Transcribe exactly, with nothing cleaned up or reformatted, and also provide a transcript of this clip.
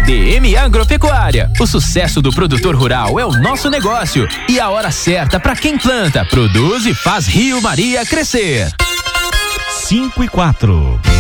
D M Agropecuária. O sucesso do produtor rural é o nosso negócio e a hora certa para quem planta, produz e faz Rio Maria crescer. cinco e quatro.